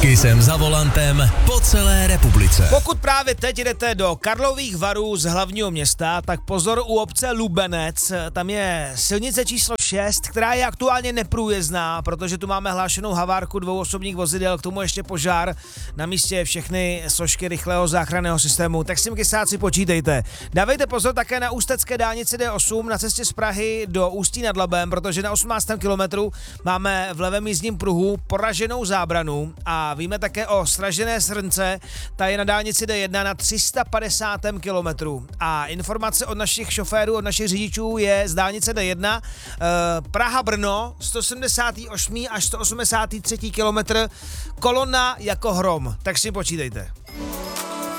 Kisem za volantem po celé republice. Pokud právě teď jdete do Karlových Varů z hlavního města, tak pozor u obce Lubenec, tam je silnice číslo 6, která je aktuálně neprůjezdná, protože tu máme hlášenou havárku 2 osobních vozidel, k tomu ještě požár, na místě všechny složky rychlého záchranného systému, tak s tím kysáci počítejte. Dávejte pozor také na ústecké dálnici D8 na cestě z Prahy do Ústí nad Labem, protože na 18. kilometru máme v levém jízdním pruhu poraženou zábranu a víme také o sražené srnce, ta je na dálnici D1 na 350. kilometru. A informace od našich šoférů, od našich řidičů je z dálnice D1 Praha-Brno 178. až 183. kilometr, kolona jako hrom, tak si počítejte.